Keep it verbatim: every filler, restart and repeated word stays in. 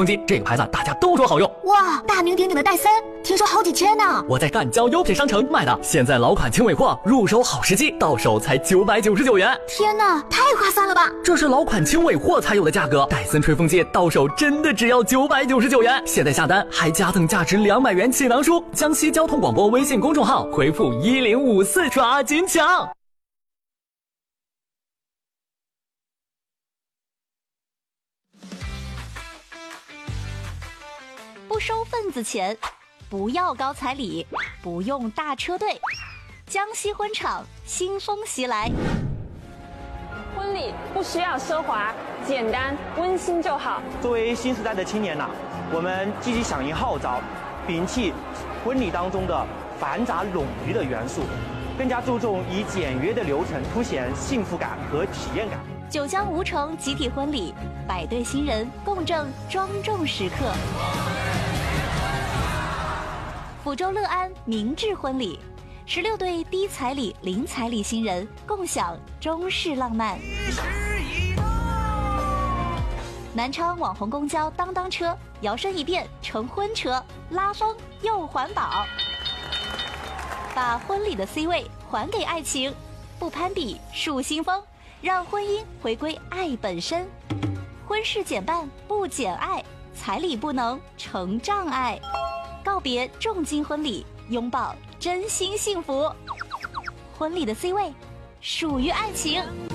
机，这个牌子大家都说好用。 哇，大名鼎鼎的戴森，听说好几千呢。 我在赣郊优品商城买的，现在老款轻尾货，入手好时机，到手才九百九十九元。 天哪，太划算了吧！ 这是老款轻尾货才有的价格，戴森吹风机到手真的只要九百九十九元。现在下单还加赠价值两百元气囊书。江西交通广播微信公众号回复一零五四抓紧抢。 不收份子钱，不要高彩礼，不用大车队，江西婚场新风袭来。 婚礼不需要奢华，简单温馨就好。 作为新时代的青年呐、啊，我们积极响应号召，摒弃婚礼当中的繁杂冗余的元素，更加注重以简约的流程凸显幸福感和体验感。 九江吴城集体婚礼，百对新人共证庄重时刻。抚州乐安明志婚礼，十六对低彩礼、零彩礼新人共享中式浪漫。南昌网红公交当当车摇身一变成婚车，拉风又环保，把婚礼的 C 位还给爱情，不攀比树新风，让婚姻回归爱本身。婚事减半不减爱，彩礼不能成障碍。告别重金婚礼，拥抱真心幸福。婚礼的 C 位属于爱情。